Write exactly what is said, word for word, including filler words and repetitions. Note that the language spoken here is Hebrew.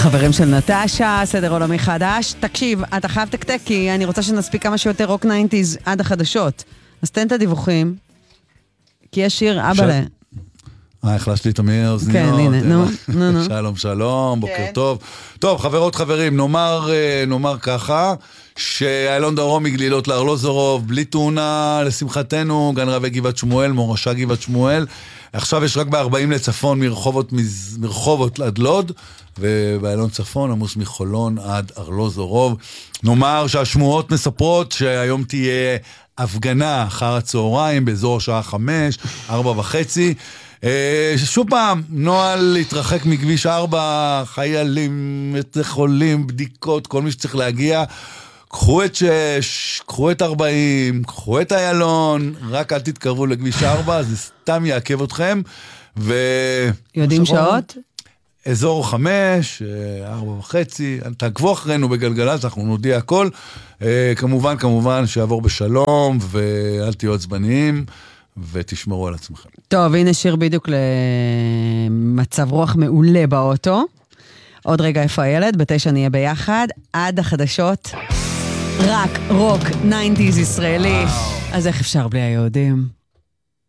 החברים של נטשה, סדר עולמי חדש. תקשיב, אתה חייב תקתק, כי אני רוצה שנספיק כמה שיותר רוק ניינטיז עד החדשות. אז תן את הדיווחים, כי יש שיר אבא ל... אה, החלשתי את המי האוזניות. כן, הנה, נו, נו, נו. שלום, שלום, בוקר טוב. טוב, חברות, חברים, נאמר, נאמר ככה, שאיילון דרום מגלילות לארלוזורוב, בלי תאונה, לשמחתנו, גן רבי גבעת שמואל, מורשה גבעת שמואל. עכשיו יש רק ב-ארבעים לצפון, מרחובות, מרחובות עד לוד, ובאיילון צפון, עמוס מחולון עד ארלוזורוב. נאמר שהשמועות מספרות שהיום תהיה הפגנה אחר הצהריים, באזור השעה חמש, ארבע וחצי, שוב פעם, נועל להתרחק מכביש ארבע, חיילים, חולים, בדיקות, כל מי שצריך להגיע, קחו את שש, קחו את ארבעים, קחו את איילון, רק אל תתקרבו לכביש ארבע, זה סתם יעכב אתכם. ו... יודעים שעות? אזור חמש, ארבע וחצי, תעקבו אחרינו בגלגלצ, אנחנו נודיע הכל. כמובן, כמובן, שיעבור בשלום, ואל תהיו עצבניים. ותשמרו על עצמכם. טוב, הנה שיר בדיוק למצב רוח מעולה באוטו. עוד רגע איפה הילד, בתשע נהיה ביחד, עד החדשות, רק רוק ניינטיז ישראלי. אז איך אפשר בלי היהודים?